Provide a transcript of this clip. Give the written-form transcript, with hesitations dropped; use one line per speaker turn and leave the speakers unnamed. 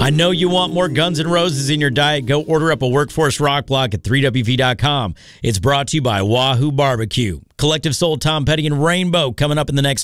I know you want more Guns N' Roses in your diet. Go order up a Workforce Rock Block at 3WV.com. It's brought to you by Wahoo Barbecue. Collective Soul, Tom Petty, and Rainbow coming up in the next